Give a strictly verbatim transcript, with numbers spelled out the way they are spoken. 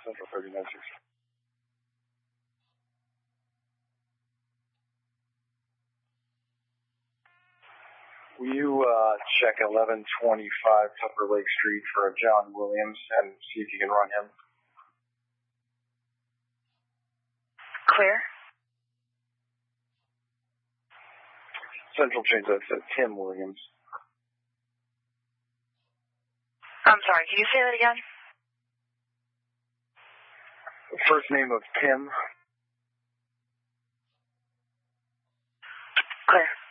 Central thirty-nine six. Will you uh, check eleven twenty-five Tupper Lake Street for a John Williams and see if you can run him? Clear. Central change that to Tim Williams. I'm sorry, can you say that again? The first name of Tim. Clear.